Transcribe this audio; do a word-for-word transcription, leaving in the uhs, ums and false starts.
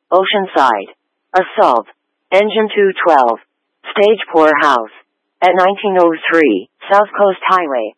Oceanside. Assault. Engine two twelve. Stage poor house. At nineteen oh three, South Coast Highway.